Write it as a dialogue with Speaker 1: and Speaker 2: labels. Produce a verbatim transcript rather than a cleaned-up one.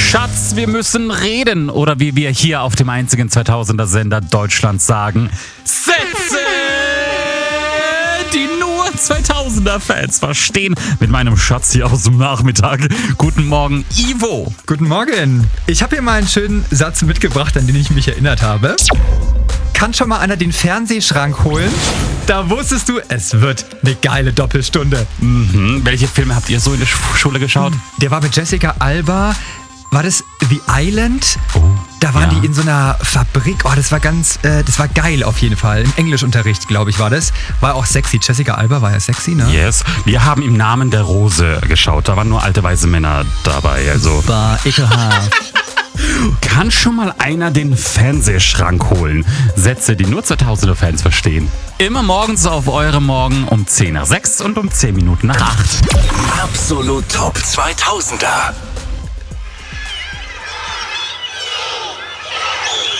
Speaker 1: Schatz, wir müssen reden. Oder wie wir hier auf dem einzigen zweitausender-Sender Deutschlands sagen, Sätze, die nur zweitausender-Fans verstehen. Mit meinem Schatz hier aus dem Nachmittag. Guten Morgen, Ivo.
Speaker 2: Guten Morgen. Ich habe hier mal einen schönen Satz mitgebracht, an den ich mich erinnert habe. Kann schon mal einer den Fernsehschrank holen? Da wusstest du, es wird eine geile Doppelstunde.
Speaker 1: Mhm. Welche Filme habt ihr so in der Schule geschaut?
Speaker 2: Der war mit Jessica Alba. War das The Island?
Speaker 1: Oh,
Speaker 2: da waren
Speaker 1: ja.
Speaker 2: die in so einer Fabrik. Oh, das war ganz, äh, das war geil auf jeden Fall. Im Englischunterricht, glaube ich, war das. War auch sexy. Jessica Alba war ja sexy, ne?
Speaker 1: Yes. Wir haben im Namen der Rose geschaut. Da waren nur alte weiße Männer dabei. Also.
Speaker 2: War ekelhaft.
Speaker 1: Kann schon mal einer den Fernsehschrank holen? Sätze, die nur zweitausender-Fans verstehen. Immer morgens auf eure Morgen um zehn nach sechs und um zehn Minuten nach acht.
Speaker 3: Absolut Top zweitausender.